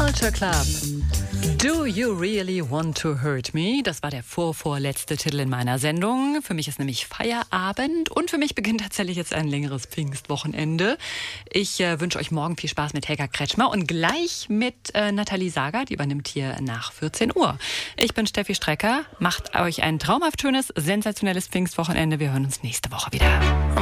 Culture Club. Do You Really Want to Hurt Me? Das war der vorvorletzte Titel in meiner Sendung. Für mich ist nämlich Feierabend und für mich beginnt tatsächlich jetzt ein längeres Pfingstwochenende. Ich wünsche euch morgen viel Spaß mit Helga Kretschmer und gleich mit Nathalie Sager, die übernimmt hier nach 14 Uhr. Ich bin Steffi Strecker. Macht euch ein traumhaft schönes, sensationelles Pfingstwochenende. Wir hören uns nächste Woche wieder.